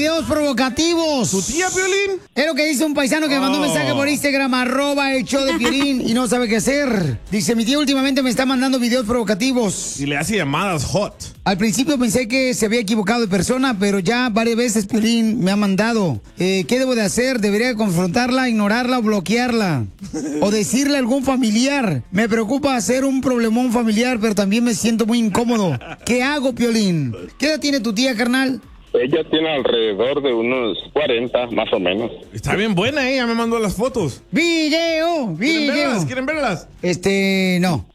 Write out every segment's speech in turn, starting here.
videos provocativos. ¿Tu tía, Piolín? Es lo que dice un paisano que me mandó un mensaje por Instagram, @el_show_de_Piolín, y no sabe qué hacer. Dice, mi tía últimamente me está mandando videos provocativos. Y le hace llamadas hot. Al principio pensé que se había equivocado de persona, pero ya varias veces Piolín me ha mandado. ¿Qué debo de hacer? ¿Debería confrontarla, ignorarla o bloquearla? ¿O decirle a algún familiar? Me preocupa hacer un problemón familiar, pero también me siento muy incómodo. ¿Qué hago, Piolín? ¿Qué edad tiene tu tía, carnal? Ella tiene alrededor de unos 40, más o menos. Está bien buena, ella me mandó las fotos. ¡Video! ¿Quieren verlas? No.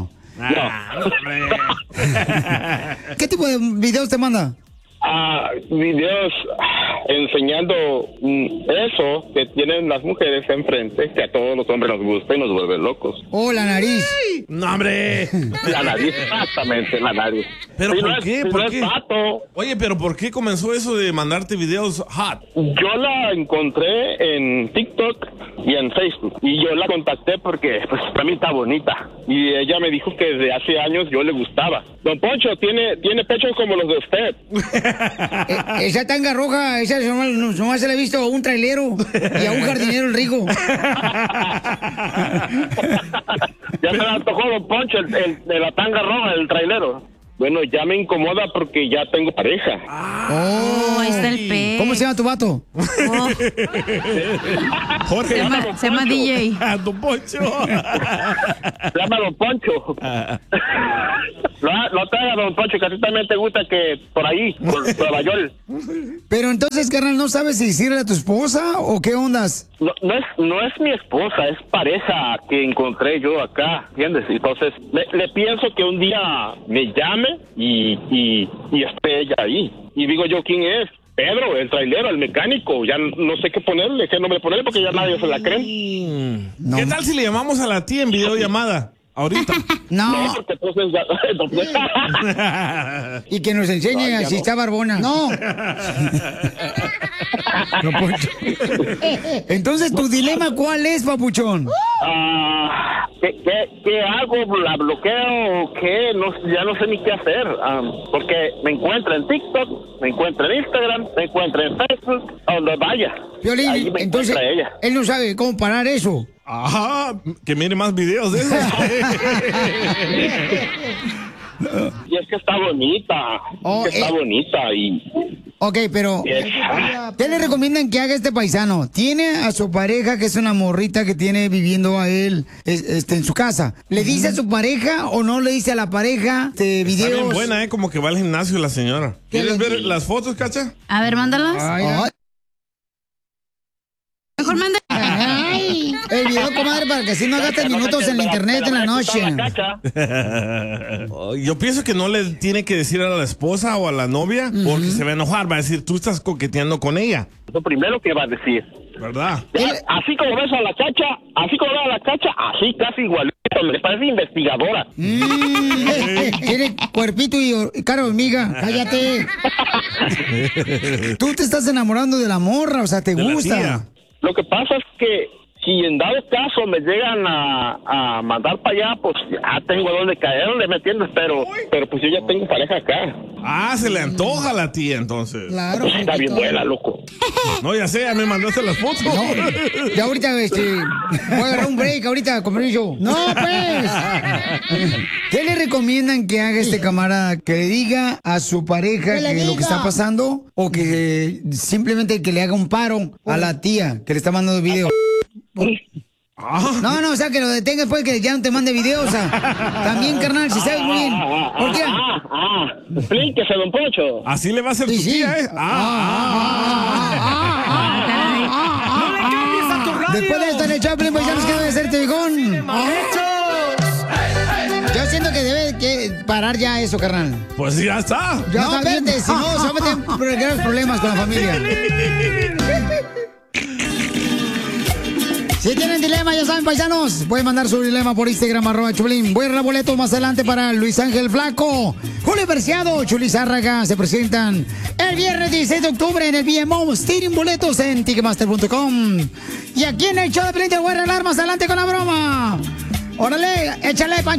¿Qué tipo de videos te manda? Videos enseñando eso que tienen las mujeres enfrente, que a todos los hombres nos gusta y nos vuelve locos. ¡Oh, la nariz! ¡No, hombre! La nariz, exactamente, la nariz. ¿Pero Si por no es- qué? si ¿Por no es qué? vato. Oye, ¿pero por qué comenzó eso de mandarte videos hot? Yo la encontré en TikTok y en Facebook. Y yo la contacté porque, pues, también está bonita. Y ella me dijo que desde hace años yo le gustaba. Don Poncho, tiene pechos como los de usted. Esa tanga roja, esa nomás se la he visto a un trailero y a un jardinero el rico. Ya se me antojó Don Poncho, el de la tanga roja, el trailero. Bueno, ya me incomoda porque ya tengo pareja. Oh, ahí está el pez. ¿Cómo se llama tu vato? Jorge. Se llama DJ. Don Poncho. Se llama Don Poncho. No te hagas, Don Poncho, que a ti también te gusta que por ahí, por Nueva York. Pero entonces, carnal, ¿no sabes si decirle a tu esposa o qué ondas? No es mi esposa, es pareja que encontré yo acá, ¿entiendes? Entonces, le pienso que un día me llame y esté ella ahí. Y digo yo, ¿quién es? Pedro, el trailero, el mecánico. Ya no sé qué ponerle, qué nombre ponerle, porque ya nadie se la cree. No. ¿Qué tal si le llamamos a la tía en videollamada? Ahorita. No. Porque entonces Y que nos enseñe No, ya si no. está barbona. No. No, Poncho. Entonces, ¿tu dilema cuál es, papuchón? ¿Qué hago? ¿La bloqueo o qué? No, ya no sé ni qué hacer. Porque me encuentra en TikTok, me encuentra en Instagram, me encuentra en Facebook, a donde vaya. Piolín, Ahí me entonces, encuentra ella. él no sabe cómo parar eso. Ajá, que mire más videos de eso. Y es que está bonita. Oh, es que está bonita y... Ok, pero ¿qué le recomiendan que haga este paisano? Tiene a su pareja, que es una morrita que tiene viviendo a él en su casa. ¿Le dice a su pareja o no le dice a la pareja de Está bien videos? buena, como que va al gimnasio la señora. ¿Quieres ver las fotos, Cacha? A ver, mándalas. Ay, Mejor manda. ay. El video, comadre, para que así no gastes minutos en el internet en la noche. Yo pienso que no le tiene que decir a la esposa o a la novia porque se va a enojar. Va a decir, tú estás coqueteando con ella. Lo primero que va a decir. ¿Verdad? Así como ves a la Cacha, así casi igualito. Me parece investigadora. Tiene cuerpito y cara de hormiga. Cállate. Tú te estás enamorando de la morra, o sea, te De la gusta. tía. Lo que pasa es que si en dado caso me llegan a mandar para allá, pues ya tengo donde caerle, ¿me entiendes? Pero pues yo ya tengo pareja acá. Ah, se le antoja a la tía entonces. Claro. Pues está bien buena, loco. No, ya sé, ya me mandaste las fotos. No, ya ahorita voy a agarrar un break ahorita, con permiso. No, pues. ¿Qué le recomiendan que haga este camarada? ¿Que le diga a su pareja que lo que está pasando? ¿O que simplemente que le haga un paro a la tía que le está mandando video? No, o sea, que lo detenga después que ya no te mande videos. O sea, también, carnal, si sabes muy bien. ¿Por qué? Explíquese, don Poncho. Así le va a hacer tu tía, ¿eh? Después de esto en el Chaplin, pues ya nos queda de hacerte bigón. Yo siento que debe que parar ya eso, carnal. Pues ya está. Ya no, está bien, si no, se va a meter en graves problemas con la familia. Si tienen dilema, ya saben, paisanos, pueden mandar su dilema por Instagram, @Choplin. Voy a dar boletos más adelante para Luis Ángel Flaco, Julio Preciado, Chuli Zárraga. Se presentan el viernes 16 de octubre en el BMO. Tienen boletos en Ticketmaster.com. Y aquí en el show de Pelín te voy a regalar más adelante con la broma. Órale, échale, Pancho.